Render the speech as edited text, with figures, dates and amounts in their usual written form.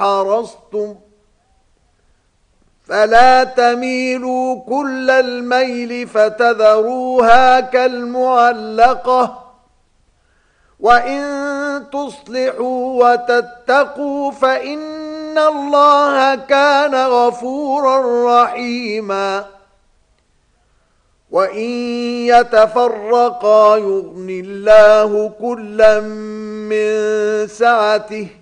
حرصتم فلا تميلوا كل الميل فتذروها كالمعلقة وإن تصلحوا وتتقوا فإن الله كان غفورا رحيما وإن يتفرقا يغني الله كلا من سعته